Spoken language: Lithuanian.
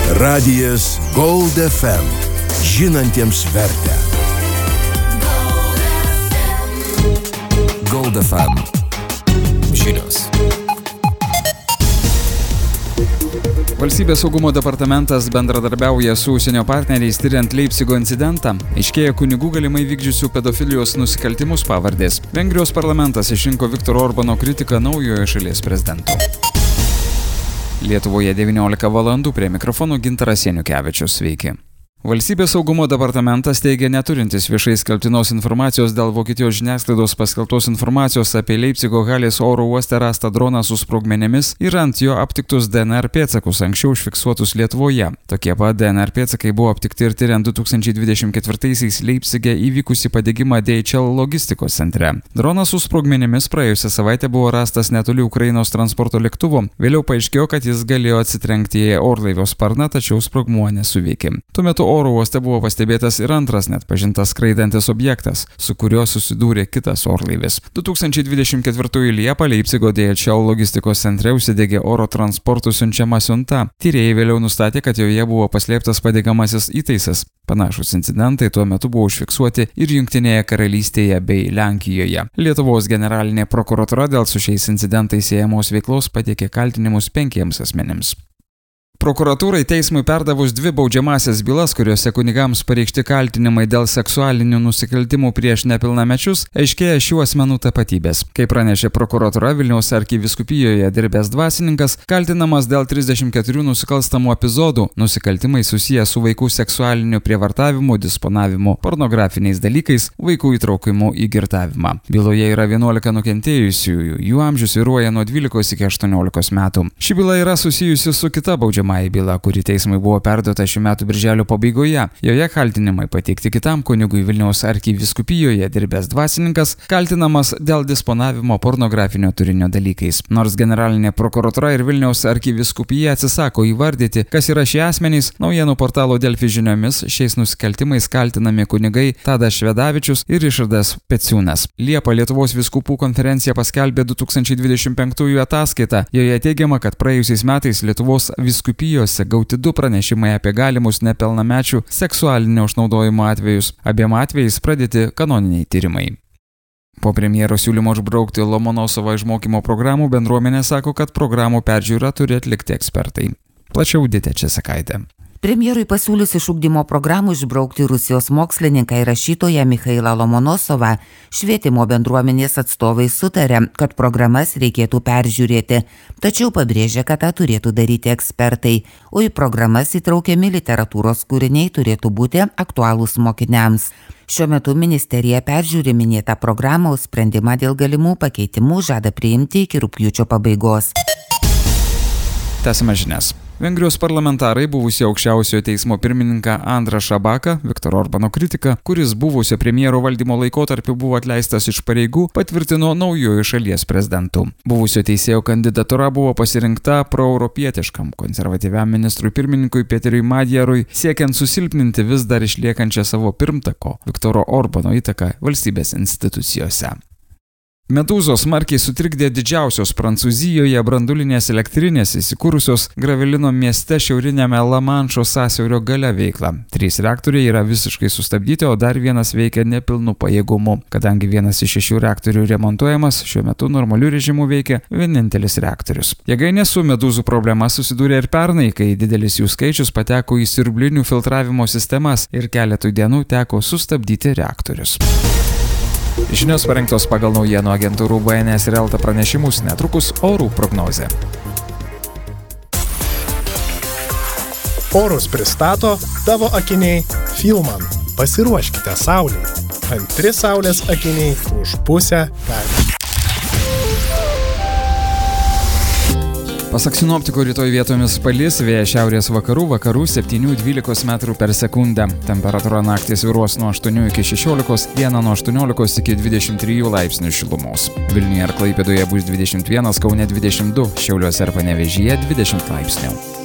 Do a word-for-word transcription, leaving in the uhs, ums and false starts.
Radijas Gold F M. Žinantiems vertę. Gold F M. Žinios. Valstybės saugumo departamentas bendradarbiauja su užsienio partneriais tyriant Leipcigo incidentą. Aiškėja kunigų galimai vykdžiusių pedofilijos nusikaltimus pavardės. Vengrijos parlamentas išrinko Viktoro Orbano kritiką naujojo šalies prezidentu. Lietuvoje devyniolika valandų, prie mikrofonų Gintaras Janukevičius. Sveiki. Valstybės saugumo departamentas teigia neturintis viešai skelbtinos informacijos dėl Vokietijos žiniasklaidos paskelbtos informacijos apie Leipcigo Halės oro uoste rastą droną su sprogmenimis ir ant jo aptiktus D N R pėdsakus anksčiau užfiksuotus Lietuvoje. Tokie pat D N R pėdsakai buvo aptikti ir tyriant du tūkstančiai dvidešimt ketvirtaisiais Leipcige įvykusį padegimą D H L logistikos centre. Dronas su sprogmenimis praėjusią savaitę buvo rastas netoli Ukrainos transporto lėktuvo. Vėliau paaiškėjo, kad jis galėjo atsitrenkti į orlaivio sparną, tačiau sprogmuo nesuveikė. Tuo metu oro uoste buvo pastebėtas ir antras net pažintas skraidantis objektas, su kuriuo susidūrė kitas orlaivis. du tūkstančiai dvidešimt ketvirtųjų Liepą Leipcigo D H L logistikos centre užsidegė oro transportų siunčiama siunta. Tyrėjai vėliau nustatė, kad joje buvo paslėptas padegamasis įtaisas. Panašus incidentai tuo metu buvo užfiksuoti ir Jungtinėje karalystėje bei Lenkijoje. Lietuvos generalinė prokuratūra dėl su šiais incidentais siejamos veiklos pateikė kaltinimus penkiems asmenims. Prokuratūrai teismui perdavus dvi baudžiamąsias bylas, kuriuose kunigams pareikšti kaltinimai dėl seksualinių nusikaltimų prieš nepilnamečius, aiškėja šių asmenų tapatybės. Kaip pranešė prokuratūra, Vilniaus arkivyskupijoje dirbęs dvasininkas kaltinamas dėl trisdešimt keturių nusikalstamų epizodų, nusikaltimai susiję su vaikų seksualiniu prievartavimu, disponavimu pornografiniais dalykais, vaikų įtraukimu į girtavimą. Byloje yra vienuolika nukentėjusiųjų, jų amžius svyruoja nuo dvylikos iki aštuoniolikos metų. Ši byla yra susijusi su kita baudžiama byla, kuri teismui buvo perduota šių metų birželio pabaigoje. Joje kaltinimai pateikti kitam kunigui Vilniaus arkivyskupijoje dirbęs dvasininkas, kaltinamas dėl disponavimo pornografinio turinio dalykais. Nors generalinė prokuratūra ir Vilniaus arkivyskupija atsisako įvardyti, kas yra šie asmenys, naujienų portalo Delfi žiniomis šiais nusikaltimais kaltinami kunigai Tadas Švedavičius ir Ričardas Peciūnas. Liepą Lietuvos vyskupų konferencija paskelbė du tūkstančiai dvidešimt penktųjų ataskaitą. Joje teigiama, kad praėjusiais metais Lietuvos vyskupijose gauti du pranešimai apie galimus nepilnamečių seksualinio išnaudojimo atvejus. Abiem atvejais pradėti kanoniniai tyrimai. Po premjero siūlymo išbraukti Lomonosovą iš mokymo programų, bendruomenė sako, kad programų peržiūrą turi atlikti ekspertai. Plačiau Ditė Česakaitė. Premjerui pasiūlius iš ugdymo programų išbraukti Rusijos mokslininką ir rašytoją Michailą Lomonosovą, švietimo bendruomenės atstovai sutarė, kad programas reikėtų peržiūrėti, tačiau pabrėžė, kad tą turėtų daryti ekspertai, o į programas įtraukiami literatūros kūriniai turėtų būti aktualūs mokiniams. Šiuo metu ministerija peržiūri minėtą programą, o sprendimą dėl galimų pakeitimų žada priimti iki rugpjūčio pabaigos. Tęsime žinias. Vengrijos parlamentarai buvusio aukščiausiojo teismo pirmininką Andrą Šabaką, Viktoro Orbano kritiką, kuris buvusio premjero valdymo laikotarpiu buvo atleistas iš pareigų, patvirtino naujojo šalies prezidentu. Buvusio teisėjo kandidatūra buvo pasirinkta proeuropietiškam konservatyviam ministrui pirmininkui Peteriui Madjarui, siekiant susilpninti vis dar išliekančią savo pirmtako Viktoro Orbano įtaką valstybės institucijose. Medūzos smarkiai sutrikdė didžiausios Prancūzijoje branduolinės elektrinės įsikūrusios Gravelino mieste šiaurinėme Lamanšo sąsiaurio gale veiklą. Trys reaktoriai yra visiškai sustabdyti, o dar vienas veikia nepilnu pajėgumu. Kadangi vienas iš šešių reaktorių remontuojamas, šiuo metu normaliu režimu veikia vienintelis reaktorius. Jėgainė su medūzų problema susidūrė ir pernai, kai didelis jų skaičius pateko į siurblinių filtravimo sistemas ir keletui dienų teko sustabdyti reaktorius. Žinios parengtos pagal naujienų agentūrų B N S ir Elta pranešimus, netrukus orų prognozė. Orus pristato tavo akiniai Filman. Pasiruoškite saulei. Antri saulės akiniai už pusę kainų. Pasak sinoptikų, rytoj vietomis palis, vėjas šiaurės vakarų, vakarų septynių dvylikos metrų per sekundę. Temperatūra naktį svyruos nuo aštuonių iki šešiolikos, dieną nuo aštuoniolikos iki dvidešimt trijų laipsnių šilumos. Vilniuje ir Klaipėdoje bus dvidešimt vienas, Kaune dvidešimt du, Šiauliuose ir Panevėžyje dvidešimt laipsnių.